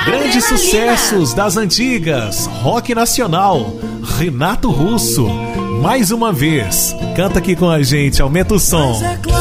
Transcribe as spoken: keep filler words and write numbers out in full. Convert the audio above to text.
Grandes sucessos das antigas, rock nacional, Renato Russo, mais uma vez. Canta aqui com a gente, aumenta o som.